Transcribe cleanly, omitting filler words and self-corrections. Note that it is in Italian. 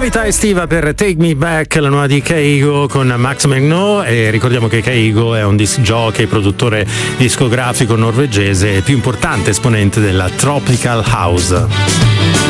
Novità estiva per Take Me Back, la nuova di Keigo con Max Magno, e ricordiamo che Keigo è un disc jockey, produttore discografico norvegese e più importante esponente della Tropical House.